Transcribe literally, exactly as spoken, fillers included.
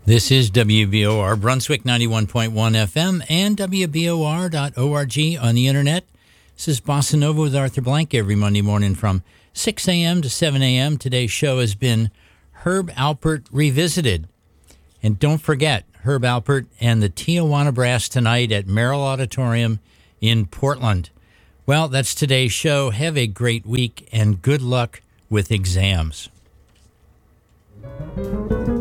This is W B O R, Brunswick ninety-one point one F M and W B O R dot org on the internet. This is Bossa Nova with Arthur Blank every Monday morning from six a.m. to seven a.m. Today's show has been Herb Alpert Revisited. And don't forget, Herb Alpert and the Tijuana Brass tonight at Merrill Auditorium in Portland. Well, that's today's show. Have a great week and good luck with exams.